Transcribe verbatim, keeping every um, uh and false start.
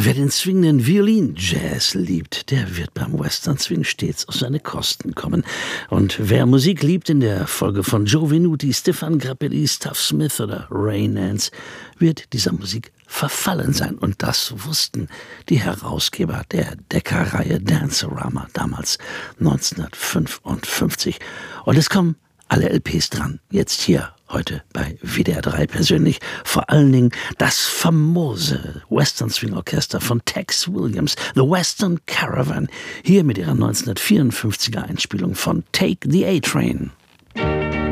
Wer den swingenden Violin-Jazz liebt, der wird beim Western Swing stets auf seine Kosten kommen. Und wer Musik liebt in der Folge von Joe Venuti, Stefan Grappelli, Stuff Smith oder Ray Nance, wird dieser Musik verfallen sein. Und das wussten die Herausgeber der Decca-Reihe Dancerama damals neunzehnhundertfünfundfünfzig. Und es kommen alle L Ps dran. Jetzt hier, heute bei W D R drei persönlich. Vor allen Dingen das famose Western Swing Orchester von Tex Williams, The Western Caravan. Hier mit ihrer neunzehnhundertvierundfünfziger Einspielung von Take the A-Train.